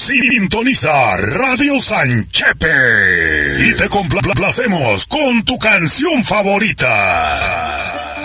Sintoniza Radio Sanchepe y te complacemos con tu canción favorita.